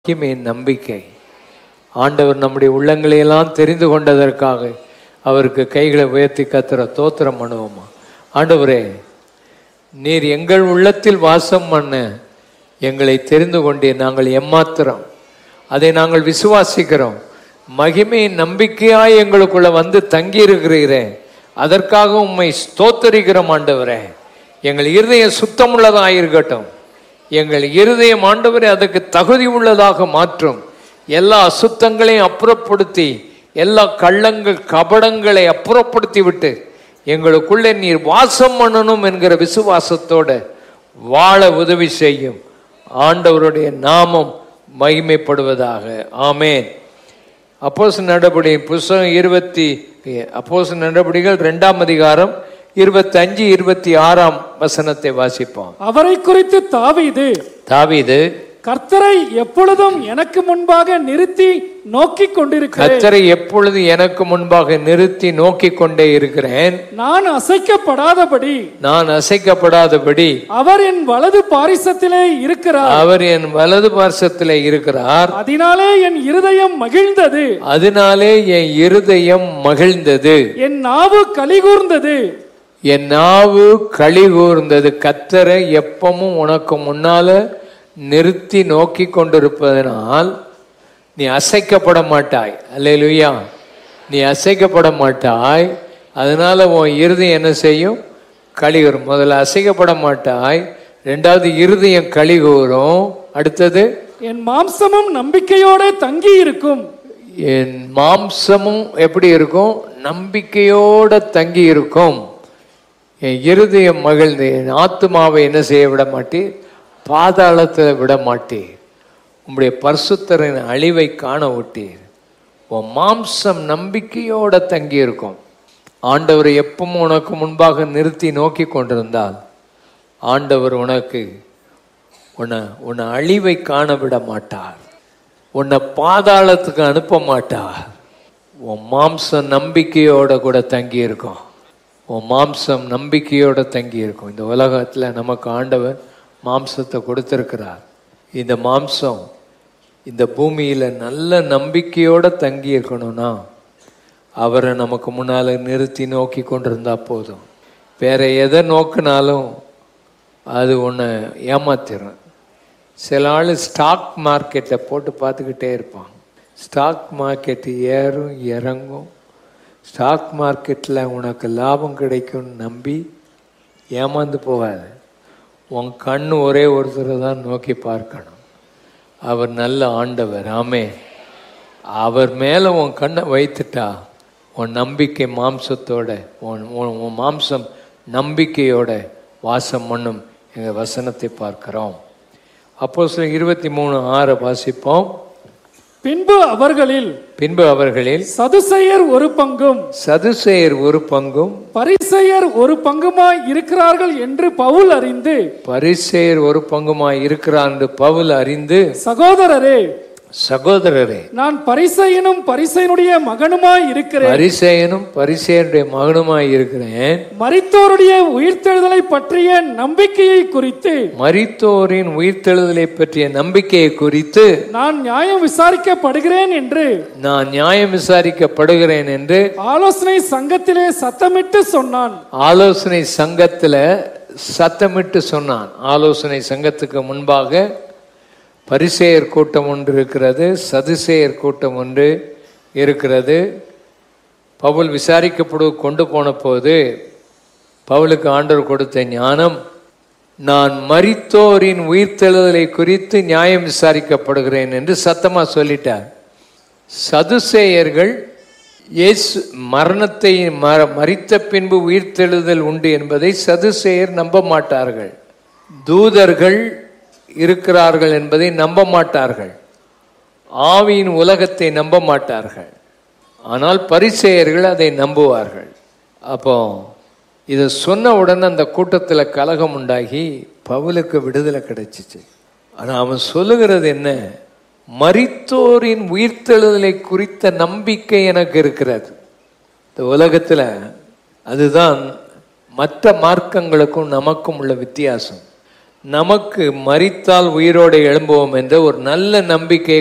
என் நம்பிக்கை. ஆண்டவர் நம்முடைய உள்ளங்களையெல்லாம் தெரிந்து கொண்டதற்காக அவருக்கு கைகளை உயர்த்தி கத்துற தோத்திரம் பண்ணுவோமா? ஆண்டவரே, நீர் எங்கள் உள்ளத்தில் வாசம் பண்ண எங்களை தெரிந்து கொண்டீர். நாங்கள் எம்மாத்திரம், அதை நாங்கள் விசுவாசிக்கிறோம். மகிமையின் நம்பிக்கையாய் எங்களுக்குள்ள வந்து தங்கி இருக்கிறீரே, அதற்காக உம்மை ஸ்தோத்தரிக்கிறோம். ஆண்டவரே, எங்கள் இருதயம் சுத்தமுள்ளதாக இருக்கட்டும். எங்கள் இருதயம் ஆண்டவரே அதற்கு தகுதி உள்ளதாக மாற்றும். எல்லா அசுத்தங்களையும் அப்புறப்படுத்தி, எல்லா கள்ளங்கள் கபடங்களை அப்புறப்படுத்தி விட்டு எங்களுக்குள்ளே நீர் வாசம் பண்ணணும் என்கிற விசுவாசத்தோடு வாழ உதவி செய்யும். ஆண்டவருடைய நாமம் மகிமைப்படுவதாக. ஆமேன். அப்போஸ்தலர் நடபடிகள் புத்தகம் அப்போஸ்தலர் நடபடிகள் 2ஆம் அதிகாரம் 25, 26 வசனத்தை வாசிப்போம். அவரை குறித்து தாவீது கர்த்தரை எப்பொழுதும் எனக்கு முன்பாக நிறுத்தி நோக்கி கொண்டிருக்கிறேன். கர்த்தரை எப்பொழுது எனக்கு முன்பாக நிறுத்தி நோக்கி கொண்டே இருக்கிறேன். நான் அசைக்கப்படாதபடி அவர் என் வலது பாரிசத்திலே இருக்கிறார். அதனாலே என் இருதயம் மகிழ்ந்தது. என் நாவு களிகூர்ந்தது. கர்த்தரை எப்பவும் உனக்கு முன்னால நிறுத்தி நோக்கி கொண்டிருப்பதனால் நீ அசைக்கப்பட மாட்டாய். அல்லேலூயா. நீ அசைக்கப்பட மாட்டாய். அதனால உன் இருதயம் என்ன செய்யும்? களிகூரும். முதல்ல அசைக்கப்பட மாட்டாய், ரெண்டாவது இருதயம் களிகூரும். அடுத்தது என் மாம்சமும் நம்பிக்கையோட தங்கி இருக்கும். என் மாம்சமும் எப்படி இருக்கும்? நம்பிக்கையோட தங்கி இருக்கும். என் இருதயம் மகிழ்ந்து என் ஆத்துமாவை என்ன செய்ய விட மாட்டேன்? பாதாளத்தில் விட மாட்டீர். உம்முடைய பரிசுத்தரின் அழிவை காண விட்டீர். உன் மாம்சம் நம்பிக்கையோட தங்கி இருக்கும். ஆண்டவரை எப்பவும் உனக்கு முன்பாக நிறுத்தி நோக்கி கொண்டிருந்தால் ஆண்டவர் உன்னை அழிவை காண விட மாட்டார். உன்னை பாதாளத்துக்கு அனுப்ப மாட்டார். உன் மாம்சம் நம்பிக்கையோட கூட தங்கி இருக்கும். உன் மாம்சம் நம்பிக்கையோட தங்கி இருக்கும். இந்த உலகத்தில் நமக்கு ஆண்டவர் மாம்சத்தை கொடுத்திருக்கிறார். இந்த மாம்சம் இந்த பூமியில் நல்ல நம்பிக்கையோட தங்கி இருக்கணும்னா அவரை நமக்கு முன்னால் நிறுத்தி நோக்கி கொண்டிருந்தா போதும். வேற எதை நோக்கினாலும் அது ஒன்று ஏமாத்திடும். சில ஆள் ஸ்டாக் மார்க்கெட்டை போட்டு பார்த்துக்கிட்டே இருப்பான். ஸ்டாக் மார்க்கெட்டு ஏறும் இறங்கும். ஸ்டாக் மார்க்கெட்டில் உனக்கு லாபம் கிடைக்கும்னு நம்பி ஏமாந்து போகாது. உன் கண்ணு ஒரே ஒருத்தரை தான் நோக்கி பார்க்கணும். அவர் நல்ல ஆண்டவர். ஆமே. அவர் மேலே உன் கண்ணை வைத்துட்டா உன் நம்பிக்கை மாம்சத்தோட உன் மாம்சம் நம்பிக்கையோட வாசம் பண்ணும். எங்கள் வசனத்தை பார்க்கிறோம். அப்போஸ்தலர் 23:6 வாசிப்போம். பின்பு அவர்களில் சதுசேயர் ஒரு பங்கும் பரிசேயர் ஒரு பங்குமாய் இருக்கிறார்கள் என்று பவுல் அறிந்து, சகோதரரே, நான் பரிசேயனுடைய மகனுமாய் இருக்கிறேன். மரித்தோருடைய உயிர்த்தெழுதலை பற்றிய நம்பிக்கையை குறித்து நான் நியாயம் விசாரிக்கப்படுகிறேன் என்று ஆலோசனை சங்கத்திலே சத்தமிட்டு சொன்னான். ஆலோசனை சங்கத்துக்கு முன்பாக பரிசேயர் கூட்டம் ஒன்று இருக்கிறது, சதுசேயர் கூட்டம் ஒன்று இருக்கிறது. பவுல் கொண்டு போன போது பவுலுக்கு ஆண்டவர் கொடுத்த ஞானம், நான் மரித்தோரின் உயிர்த்தெழுதலை குறித்து நியாயம் விசாரிக்கப்படுகிறேன் என்று சத்தமா சொல்லிட்டார். சதுசேயர்கள் இயேசு மரணத்தை மரித்த பின்பு உயிர்த்தெழுதல் உண்டு என்பதை சதுசேயர் நம்ப மாட்டார்கள். தூதர்கள் இருக்கிறார்கள் என்பதை நம்ப மாட்டார்கள். ஆவியின் உலகத்தை நம்ப மாட்டார்கள். ஆனால் பரிசேயர்கள் அதை நம்புவார்கள். அப்போ இதை சொன்ன உடனே அந்த கூட்டத்தில் கலகம் உண்டாகி பவுலுக்கு விடுதலை கிடைச்சிச்சு. ஆனால் அவன் சொல்லுகிறது என்ன? மரித்தோரின் உயிர்த்தெழுதலை குறித்த நம்பிக்கை எனக்கு இருக்கிறது. இந்த உலகத்தில் அதுதான் மற்ற மார்க்கங்களுக்கும் நமக்கும் உள்ள வித்தியாசம். நமக்கு மரித்தால் உயிரோடு எழும்புவோம் என்ற ஒரு நல்ல நம்பிக்கை